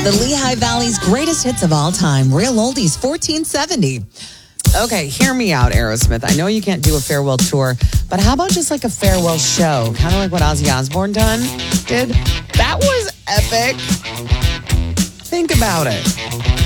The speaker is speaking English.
The Lehigh Valley's greatest hits of all time. Real Oldies 1470. Okay, hear me out, Aerosmith. I know you can't do a farewell tour, but how about just like a farewell show? Kind of like what Ozzy Osbourne did. That was epic. Think about it.